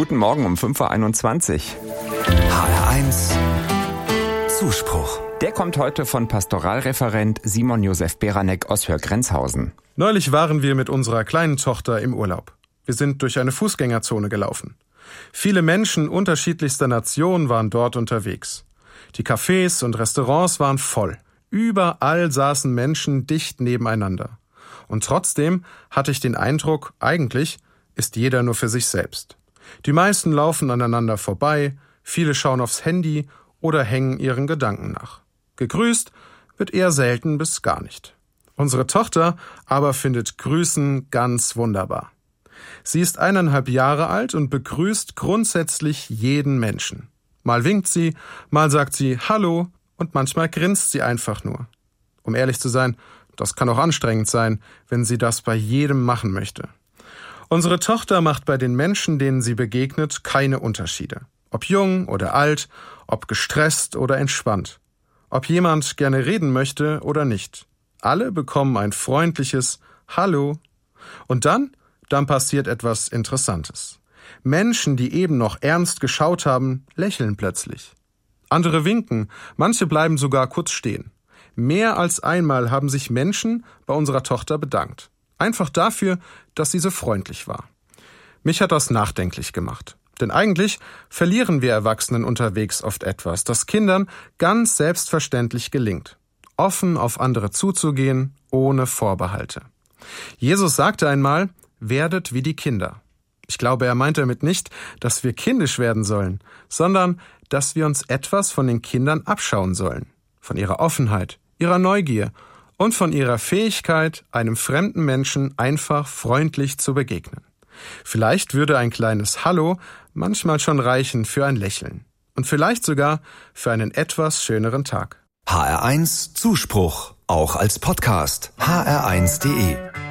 Guten Morgen um 5.21 Uhr. HR1 Zuspruch. Der kommt heute von Pastoralreferent Simon Josef Beranek aus Hörgrenzhausen. Neulich waren wir mit unserer kleinen Tochter im Urlaub. Wir sind durch eine Fußgängerzone gelaufen. Viele Menschen unterschiedlichster Nationen waren dort unterwegs. Die Cafés und Restaurants waren voll. Überall saßen Menschen dicht nebeneinander. Und trotzdem hatte ich den Eindruck, eigentlich ist jeder nur für sich selbst. Die meisten laufen aneinander vorbei, viele schauen aufs Handy oder hängen ihren Gedanken nach. Gegrüßt wird eher selten bis gar nicht. Unsere Tochter aber findet Grüßen ganz wunderbar. Sie ist 1,5 Jahre alt und begrüßt grundsätzlich jeden Menschen. Mal winkt sie, mal sagt sie Hallo und manchmal grinst sie einfach nur. Um ehrlich zu sein, das kann auch anstrengend sein, wenn sie das bei jedem machen möchte. Unsere Tochter macht bei den Menschen, denen sie begegnet, keine Unterschiede. Ob jung oder alt, ob gestresst oder entspannt. Ob jemand gerne reden möchte oder nicht. Alle bekommen ein freundliches Hallo. Und dann passiert etwas Interessantes. Menschen, die eben noch ernst geschaut haben, lächeln plötzlich. Andere winken, manche bleiben sogar kurz stehen. Mehr als einmal haben sich Menschen bei unserer Tochter bedankt. Einfach dafür, dass sie so freundlich war. Mich hat das nachdenklich gemacht. Denn eigentlich verlieren wir Erwachsenen unterwegs oft etwas, das Kindern ganz selbstverständlich gelingt. Offen auf andere zuzugehen, ohne Vorbehalte. Jesus sagte einmal, werdet wie die Kinder. Ich glaube, er meint damit nicht, dass wir kindisch werden sollen, sondern dass wir uns etwas von den Kindern abschauen sollen. Von ihrer Offenheit, ihrer Neugier und von ihrer Fähigkeit, einem fremden Menschen einfach freundlich zu begegnen. Vielleicht würde ein kleines Hallo manchmal schon reichen für ein Lächeln. Und vielleicht sogar für einen etwas schöneren Tag. HR1 Zuspruch, auch als Podcast. hr1.de